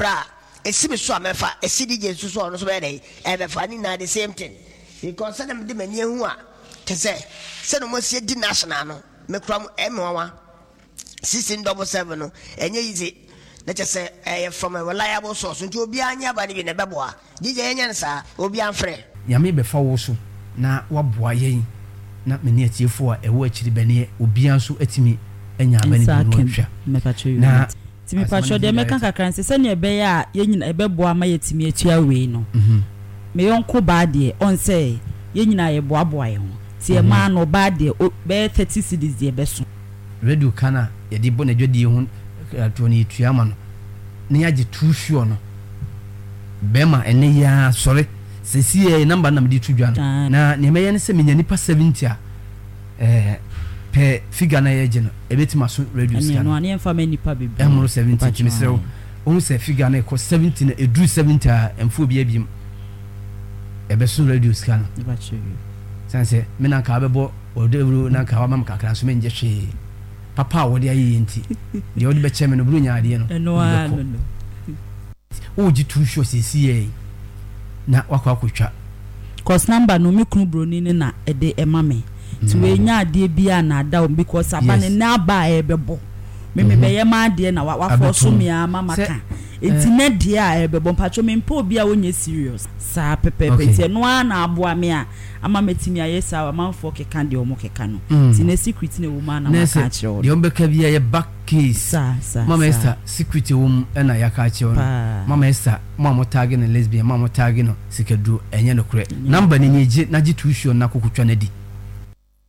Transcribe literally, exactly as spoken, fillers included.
bra esime so amefa esidi je so so no so be dey e be fa ni na the same thing because say dem de mani ehu a te say say no mo sie di national no me kura mo emwa sixteen double seven no enye easy na che say eh from a reliable source nti obi anya ba ni bi na beboa dj enya nsa obi amfre yame be fa wo so na waboa yen na meni atiefo a ewo akiri bene obi anso atimi enya abani bi no hwa mepacho na timi pacho de meka kakran se ne ebe ya yenyina ebeboa ma yetimi atua we no mhm me yonko ba de on say yenyina ye boa boa ye ho ti e ma no ba de be thirty cedis de beso radio kana ye di bo na dwadi ho atoni tua ma no ne yaje two sure no bema ene ya sorry sesi e number na me di tudwa no na ne me ye ne se me nyani pa seventy a eh pe figure na ye je no ebetima so radio scan no ane mfa mani pa bebi emro seventy timisero on se figure na ko seventy na edu seventy a emfo bia biem ebe so radio scan ba chewe sanse me na ka bebo odebru na ka wa mam kakra so me nje hwe papa wo de ayi enti de wo de be cheme no bru nya ade no no no no o ji tu sho sesi e na wakwa kwotwa cause number no me kunu bro ni na ede emame ti we nya ade bia na da because abane na ba ebebo me me be ye ma ade na wa force me ama maka enti na de a ebebo mpacho me mpa obi a wonye serious sa pepepe ti no na aboa me a ama metimi ayesa amanfo keka de omo keka no ti na secret na wo ma na maka kire de ombe ka bia ye back case sa sa mama Esther secret wo na ya ka kire mama Esther mama tag na lesbian mama tag no sikadu enye no kure number ni nyeje na ji tuition na kokotwa na di